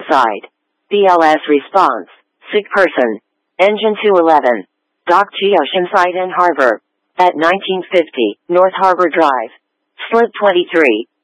side. BLS response. Sick person. Engine 211. Dock G Ocean site in Harbor. At 1950, North Harbor Drive. Slip 23.